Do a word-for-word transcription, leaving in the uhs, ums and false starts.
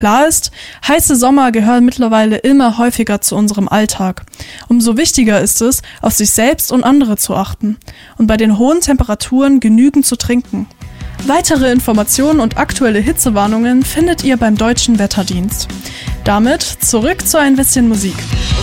Klar ist, heiße Sommer gehören mittlerweile immer häufiger zu unserem Alltag. Umso wichtiger ist es, auf sich selbst und andere zu achten und bei den hohen Temperaturen genügend zu trinken. Weitere Informationen und aktuelle Hitzewarnungen findet ihr beim Deutschen Wetterdienst. Damit zurück zu ein bisschen Musik.